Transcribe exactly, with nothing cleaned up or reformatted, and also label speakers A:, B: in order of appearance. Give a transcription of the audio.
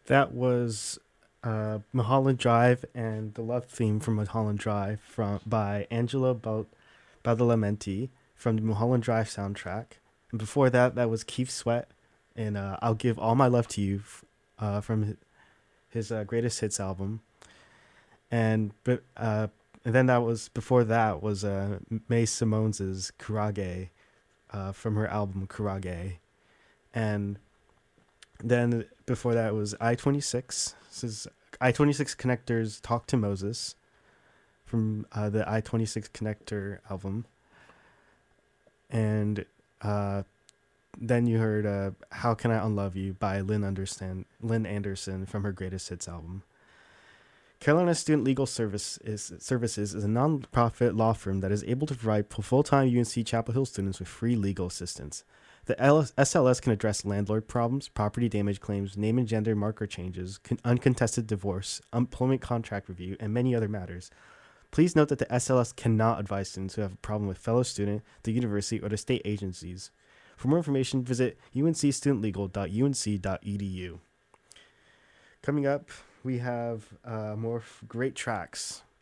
A: That was uh, Mulholland Drive and the love theme from Mulholland Drive from by Angelo Bal- Badalamenti from the Mulholland Drive soundtrack. And before that, that was Keith Sweat and uh, I'll Give All My Love to You f- uh, from his uh, greatest hits album. And but uh, and then that was before that was uh, Mae Simones's Kurage uh, from her album Kurage. And then before that was I twenty-six. This is I twenty-six Connector's Talk to Moses from uh, the I twenty-six Connector album. And uh, then you heard uh, How Can I Unlove You by Lynn, Understand, Lynn Anderson from her Greatest Hits album. Carolina Student Legal Service is, Services is a nonprofit law firm that is able to provide full-time U N C Chapel Hill students with free legal assistance. The S L S can address landlord problems, property damage claims, name and gender marker changes, con- uncontested divorce, employment contract review, and many other matters. Please note that the S L S cannot advise students who have a problem with fellow student, the university, or the state agencies. For more information, visit u n c student legal dot u n c dot e d u. Coming up, we have uh, more f- great tracks